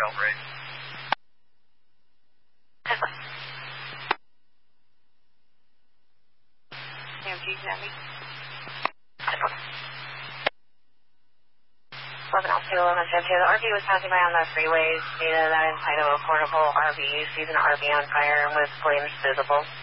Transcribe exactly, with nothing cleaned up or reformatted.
railroad. M G Navy. eleven L two, eleven fifty. The R V was passing by on the freeways. Data that inside of a portable R V sees an R V on fire with flames visible.